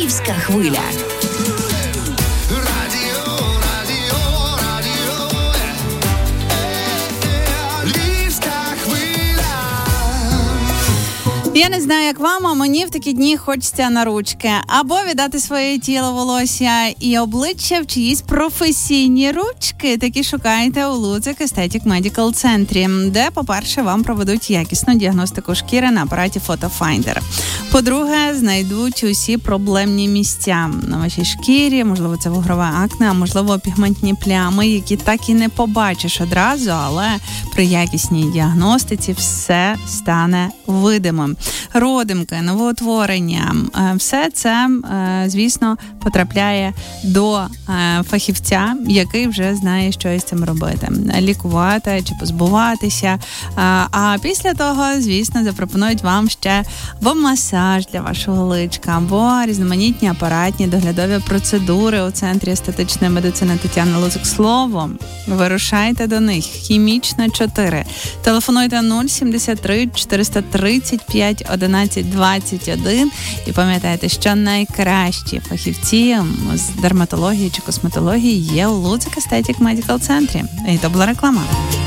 Львівська хвиля. Я не знаю, як вам, а мені в такі дні хочеться на ручки. Або віддати своє тіло, волосся і обличчя в чиїсь професійні ручки. Такі шукайте у Луцик Aesthetic Medical Centre, де, по-перше, вам проведуть якісну діагностику шкіри на апараті Photofinder. По-друге, знайдуть усі проблемні місця на вашій шкірі, можливо, це бугрове акне, а можливо, пігментні плями, які так і не побачиш одразу, але при якісній діагностиці все стане видимим. Родимки, новоутворення, все це, звісно, потрапляє до фахівця, який вже знає, що із цим робити. Лікувати чи позбуватися. А після того, звісно, запропонують вам ще або масаж для вашого личка, або різноманітні апаратні доглядові процедури у Центрі естетичної медицини Тетяни Луцик. Словом, вирушайте до них. Хімічна 4. Телефонуйте 073 435 11 21 і пам'ятайте, що найкращі фахівці з дерматології чи косметології є у Луцик Aesthetic Medical Centre. І то була реклама.